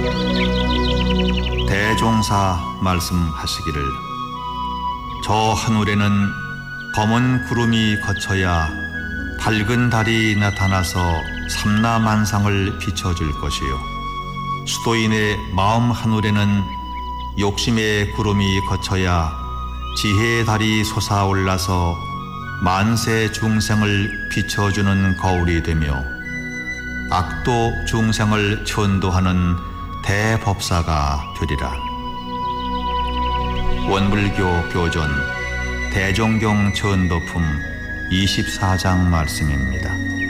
대종사 말씀하시기를 저 하늘에는 검은 구름이 거쳐야 밝은 달이 나타나서 삼라만상을 비춰줄 것이요 수도인의 마음 하늘에는 욕심의 구름이 거쳐야 지혜의 달이 솟아올라서 만세 중생을 비춰주는 거울이 되며 악도 중생을 천도하는 대법사가 되리라. 원불교 교전 대종경 천도품 24장 말씀입니다.